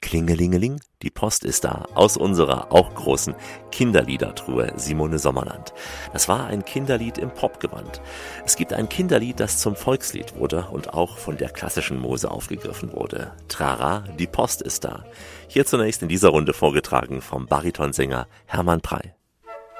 Klingelingeling, die Post ist da, aus unserer auch großen Kinderliedertruhe Simone Sommerland. Das war ein Kinderlied im Popgewand. Es gibt ein Kinderlied, das zum Volkslied wurde und auch von der klassischen Mose aufgegriffen wurde. Trara, die Post ist da. Hier zunächst in dieser Runde vorgetragen vom Baritonsänger Hermann Prey.